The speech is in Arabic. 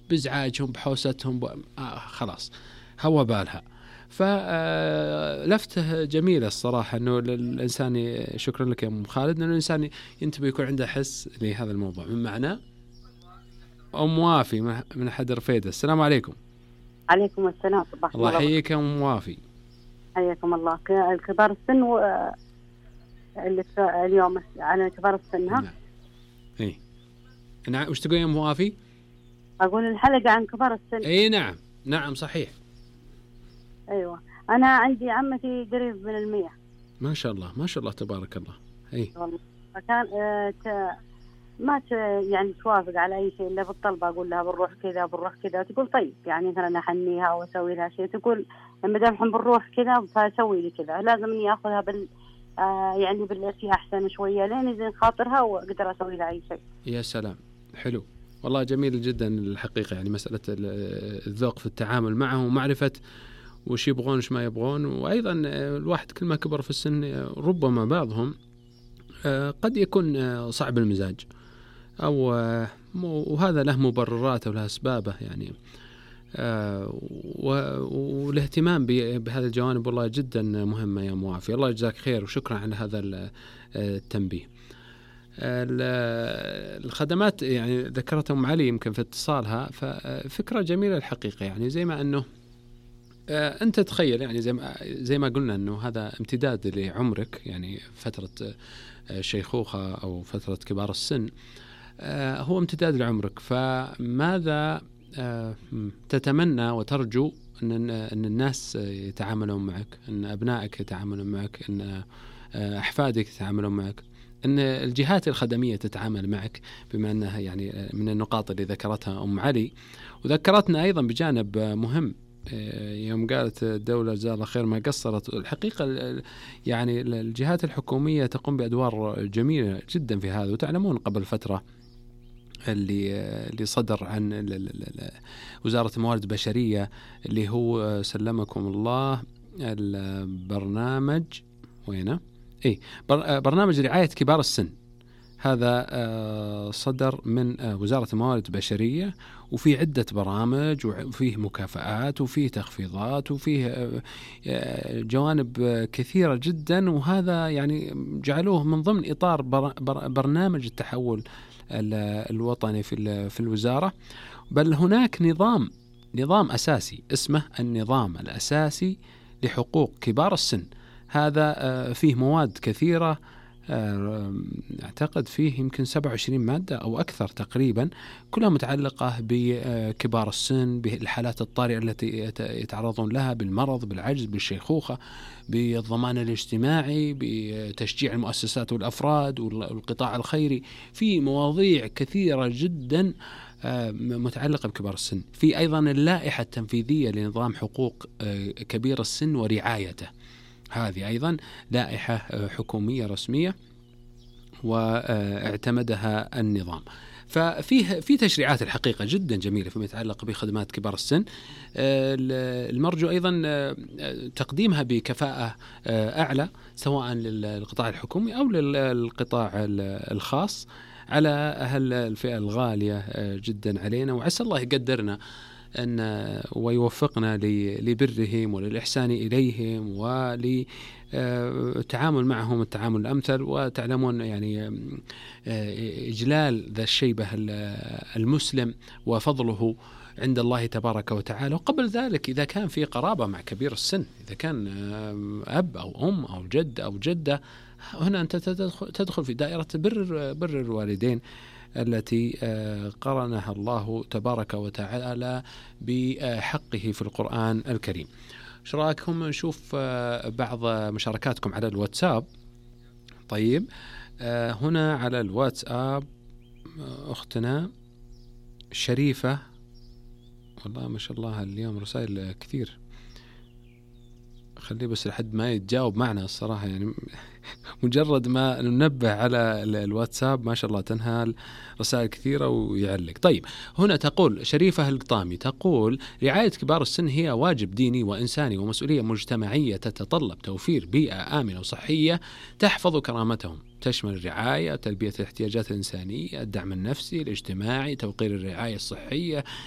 بإزعاجهم بحوستهم خلاص هوا بالها. فلفته جميلة الصراحة أنه الإنسان، شكرا لك يا أم خالد، أنه الإنسان ينتبه يكون عنده حس لهذا الموضوع. من معنى أم وافي من حد رفيدة. السلام عليكم. عليكم السلام. الله يحييك يا أم وافي. حياكم الله. الكبار السن اللي اليوم على كبار السن. نعم. إيه نعم. وش تقول يا أم وافي؟ أقول الحلقة عن كبار السن. إيه نعم نعم صحيح. أيوة أنا عندي عمتي قريب من 100. ما شاء الله ما شاء الله تبارك الله. إيه والله فكان ما يعني توافق على أي شيء إلا بالطلب. أقول لها بنروح كذا بنروح كذا، تقول طيب يعني مثلا أحنيها وأسوي لها شيء، تقول لما دام إحنا بنروح كذا فسوي لي كذا، لازم إني أخذها يعني بالأشياء أحسن شوية لين يزين خاطرها وأقدر أسوي لها أي شيء. يا سلام حلو والله جميل جدا الحقيقة. يعني مسألة الذوق في التعامل معهم ومعرفة وش يبغون وش ما يبغون. وأيضا الواحد كل ما كبر في السن ربما بعضهم قد يكون صعب المزاج وهذا له مبرراته وله أسبابه يعني. والاهتمام بهذا الجوانب والله جدا مهمة يا موافي. الله يجزاك خير وشكرا على هذا التنبيه. الخدمات يعني ذكرتها أم علي يمكن في اتصالها، ففكرة جميلة الحقيقة. يعني زي ما أنه أنت تخيل يعني زي ما قلنا أنه هذا امتداد لعمرك، يعني فترة شيخوخة أو فترة كبار السن هو امتداد لعمرك. فماذا تتمنى وترجو أن الناس يتعاملون معك، أن أبنائك يتعاملون معك، أن أحفادك يتعاملون معك، أن الجهات الخدمية تتعامل معك، بما أنها يعني من النقاط اللي ذكرتها أم علي. وذكرتنا أيضا بجانب مهم يوم قالت الدولة جزاها الله خير ما قصرت. الحقيقة يعني الجهات الحكومية تقوم بأدوار جميلة جدا في هذا. وتعلمون قبل فترة اللي صدر عن وزارة الموارد البشرية اللي هو سلمكم الله البرنامج وينه؟ برنامج رعاية كبار السن. هذا صدر من وزارة الموارد البشرية، وفيه عدة برامج وفيه مكافآت وفيه تخفيضات وفيه جوانب كثيرة جدا. وهذا يعني جعلوه من ضمن إطار برنامج التحول الوطني في الوزارة. بل هناك نظام أساسي اسمه النظام الأساسي لحقوق كبار السن. هذا فيه مواد كثيرة، أعتقد فيه يمكن 27 مادة أو أكثر تقريبا، كلها متعلقة بكبار السن، بالحالات الطارئة التي يتعرضون لها، بالمرض، بالعجز، بالشيخوخة، بالضمان الاجتماعي، بتشجيع المؤسسات والأفراد والقطاع الخيري. في مواضيع كثيرة جدا متعلقة بكبار السن. في أيضا اللائحة التنفيذية لنظام حقوق كبير السن ورعايته، هذه أيضا لائحة حكومية رسمية واعتمدها النظام. في تشريعات الحقيقة جدا جميلة فيما يتعلق بخدمات كبار السن. المرجو أيضا تقديمها بكفاءة أعلى سواء للقطاع الحكومي أو للقطاع الخاص على الفئة الغالية جدا علينا. وعسى الله يقدرنا ويوفقنا لبرهم وللإحسان إليهم وللتعامل معهم التعامل الأمثل. وتعلمون يعني إجلال ذا الشيبة المسلم وفضله عند الله تبارك وتعالى. وقبل ذلك إذا كان في قرابة مع كبير السن، إذا كان أب أو أم أو جد أو جدة، هنا أنت تدخل في دائرة بر الوالدين التي قرنها الله تبارك وتعالى بحقه في القرآن الكريم. ايش رايكم نشوف بعض مشاركاتكم على الواتساب؟ طيب هنا على الواتساب أختنا شريفة، والله ما شاء الله اليوم رسائل كثير، خليه بس لحد ما يتجاوب معنا الصراحة. يعني مجرد ما ننبه على الواتساب ما شاء الله تنهال رسائل كثيرة ويعلق. طيب هنا تقول شريفة القطامي، تقول رعاية كبار السن هي واجب ديني وإنساني ومسؤولية مجتمعية تتطلب توفير بيئة آمنة وصحية تحفظ كرامتهم، تشمل الرعاية، تلبية الاحتياجات الإنسانية، الدعم النفسي الاجتماعي، توقير الرعاية الصحية،